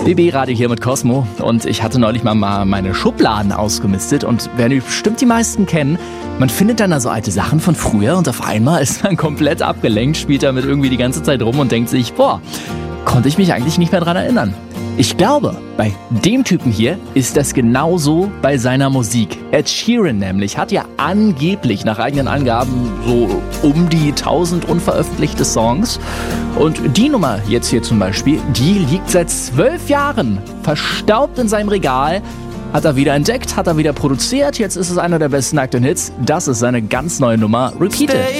BB-Radio hier mit Cosmo und ich hatte neulich mal meine Schubladen ausgemistet und werden bestimmt die meisten kennen. Man findet dann da so alte Sachen von früher und auf einmal ist man komplett abgelenkt, spielt damit irgendwie die ganze Zeit rum und denkt sich, konnte ich mich eigentlich nicht mehr dran erinnern. Ich glaube, bei dem Typen hier ist das genauso bei seiner Musik. Ed Sheeran nämlich hat ja angeblich nach eigenen Angaben so um die 1000 unveröffentlichte Songs. Und die Nummer jetzt hier zum Beispiel, die liegt seit 12 Jahren verstaubt in seinem Regal. Hat er wieder entdeckt, hat er wieder produziert. Jetzt ist es einer der besten aktuellen Hits. Das ist seine ganz neue Nummer, Repeated.